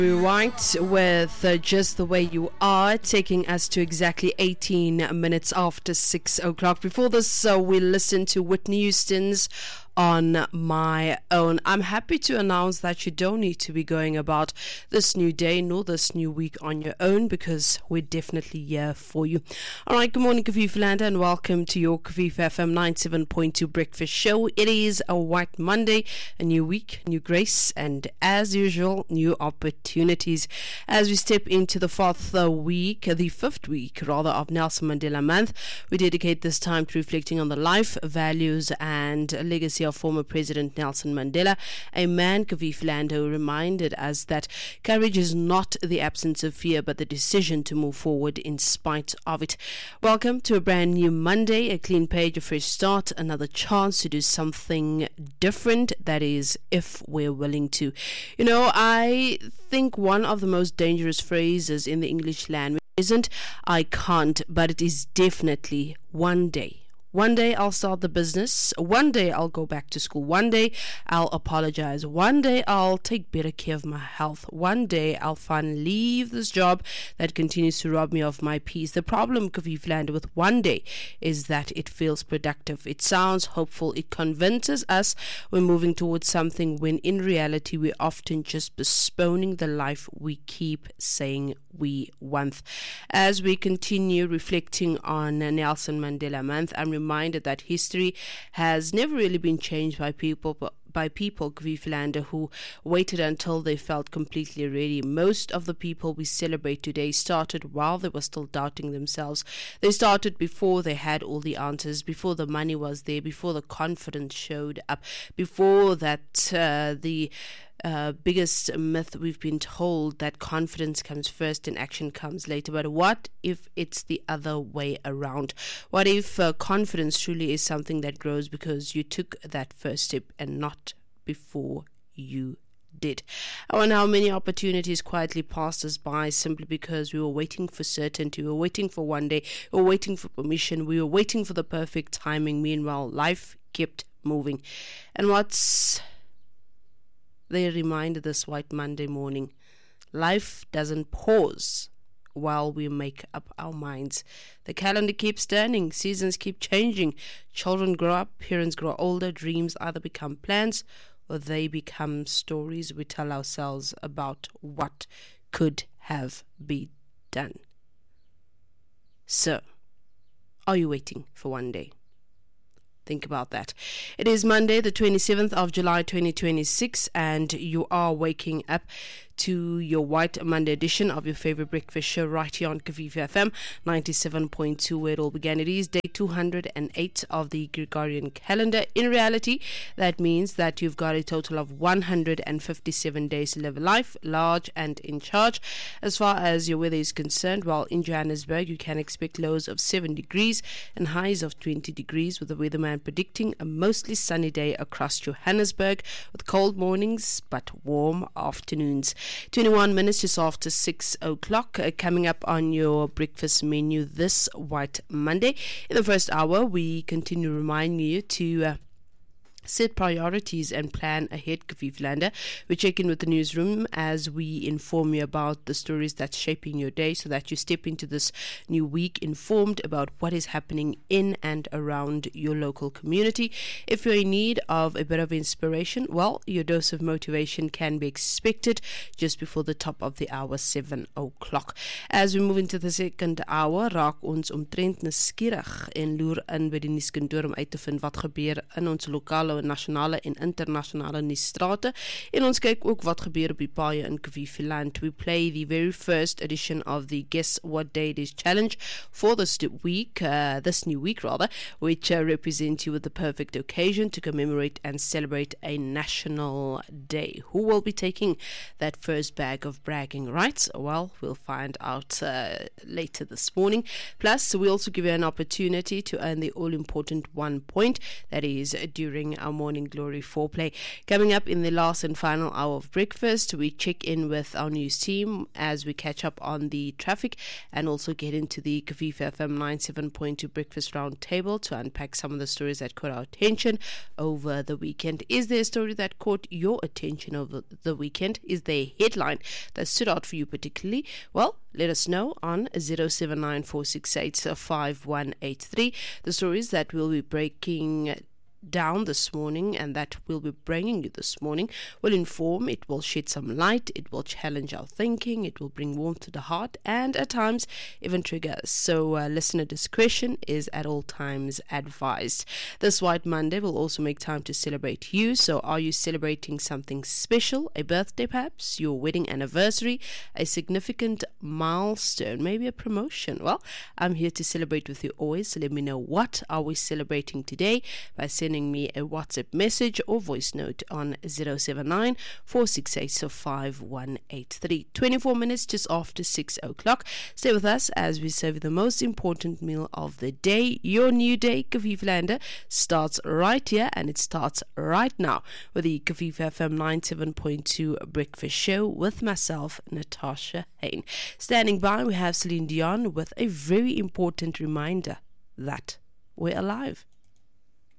Rewind with Just the Way You Are, taking us to exactly 18 minutes after 6 o'clock. Before this, we listened to Whitney Houston's On My Own. I'm happy to announce that you don't need to be going about this new day nor this new week on your own, because we're definitely here for you. All right, good morning, Kaviv Landa, and welcome to your Kaviv FM 97.2 Breakfast Show. It is a White Monday, a new week, new grace, and as usual, new opportunities. As we step into the fifth week of Nelson Mandela Month, we dedicate this time to reflecting on the life, values, and legacy of former President Nelson Mandela, a man, Kaviv Landa, who reminded us that courage is not the absence of fear, but the decision to move forward in spite of it. Welcome to a brand new Monday, a clean page, a fresh start, another chance to do something different, that is, if we're willing to. You know, I think one of the most dangerous phrases in the English language isn't "I can't," but it is definitely "one day." One day I'll start the business. One day I'll go back to school. One day I'll apologize. One day I'll take better care of my health. One day I'll finally leave this job that continues to rob me of my peace. The problem, Kaviv Landa, with one day is that it feels productive. It sounds hopeful. It convinces us we're moving towards something, when in reality we're often just postponing the life we keep saying we want. As we continue reflecting on Nelson Mandela Month, I'm reminded that history has never really been changed by people, Kaviv Landa, who waited until they felt completely ready. Most of the people we celebrate today started while they were still doubting themselves. They started before they had all the answers, before the money was there, before the confidence showed up, before that the biggest myth we've been told, that confidence comes first and action comes later. But what if it's the other way around? What if confidence truly is something that grows because you took that first step and not before you did? I wonder how many opportunities quietly passed us by simply because we were waiting for certainty, we were waiting for one day, we were waiting for permission, we were waiting for the perfect timing. Meanwhile, life kept moving. And what's they reminded this White Monday morning, life doesn't pause while we make up our minds. The calendar keeps turning, seasons keep changing, children grow up, parents grow older, dreams either become plans or they become stories we tell ourselves about what could have been done. So, are you waiting for one day? Think about that. It is Monday, the 27th of July, 2026, and you are waking up to your White Monday edition of your favorite breakfast show right here on Kaviv FM 97.2, where it all began. It is day 208 of the Gregorian calendar. In reality, that means that you've got a total of 157 days to live a life, large and in charge. As far as your weather is concerned, well, in Johannesburg, you can expect lows of 7 degrees and highs of 20 degrees, with the weatherman predicting a mostly sunny day across Johannesburg, with cold mornings but warm afternoons. 21 minutes just after 6 o'clock. Coming up on your breakfast menu this White Monday. In the first hour, we continue reminding you to set priorities and plan ahead, Kaviv Landa. We check in with the newsroom as we inform you about the stories that's shaping your day, so that you step into this new week informed about what is happening in and around your local community. If you're in need of a bit of inspiration, well, your dose of motivation can be expected just before the top of the hour, 7 o'clock. As we move into the second hour, raak ons omtrent nuuskierig en loer in by die nuuskantoor om uit te vind wat gebeur in ons lokale, nasionale en internasionale nuusstrate, en ons kyk ook wat gebeur op die paaie in Kaviv Land. We play the very first edition of the Guess What Day It Is challenge for this new week, which represents you with the perfect occasion to commemorate and celebrate a national day. Who will be taking that first bag of bragging rights? Well, we'll find out later this morning. Plus, we also give you an opportunity to earn the all-important 1 point, that is during our Morning Glory foreplay. Coming up in the last and final hour of breakfast, we check in with our news team as we catch up on the traffic and also get into the Kafifa FM 97.2 Breakfast Roundtable to unpack some of the stories that caught our attention over the weekend. Is there a story that caught your attention over the weekend? Is there a headline that stood out for you particularly? Well, let us know on 079-468-5183. The stories that we'll be breaking down this morning and that we'll be bringing you this morning will inform, it will shed some light, it will challenge our thinking, it will bring warmth to the heart, and at times even trigger us. So listener discretion is at all times advised. This White Monday will also make time to celebrate you. So are you celebrating something special, a birthday perhaps, your wedding anniversary, a significant milestone, maybe a promotion? Well, I'm here to celebrate with you always. So let me know, what are we celebrating today by sending me a WhatsApp message or voice note on 079-468-5183. 24 minutes just after 6 o'clock. Stay with us as we serve the most important meal of the day. Your new day, Kafifa Lander, starts right here, and it starts right now with the Kafifa FM 97.2 Breakfast Show with myself, Natasha Hain. Standing by, we have Celine Dion with a very important reminder that we're alive.